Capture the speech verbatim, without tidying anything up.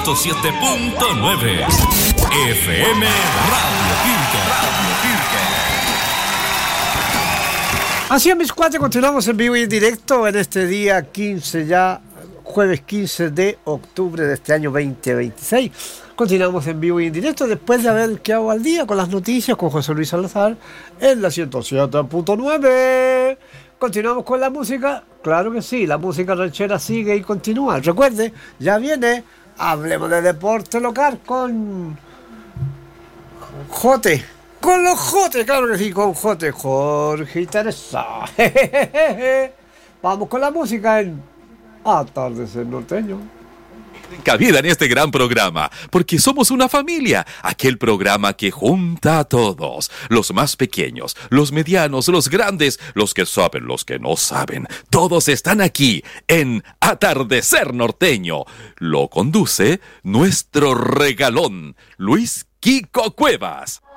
ciento siete punto nueve F M Radio Pirque. Radio Pirque. Así es, mis cuates, continuamos en vivo y en directo en este día quince, ya jueves quince de octubre de este año veinte veintiséis. Continuamos en vivo y en directo después de haber quedado al día con las noticias con José Luis Salazar en la ciento siete punto nueve. Continuamos con la música, claro que sí, la música ranchera sigue y continúa. Recuerde, ya viene, hablemos de deporte local con Jote, con los Jote, claro que sí, con Jote, Jorge y Teresa. Vamos con la música en Atardecer Norteño. Cabida en este gran programa, porque somos una familia, aquel programa que junta a todos, los más pequeños, los medianos, los grandes, los que saben, los que no saben, todos están aquí en Atardecer Norteño. Lo conduce nuestro regalón, Luis Kiko Cuevas.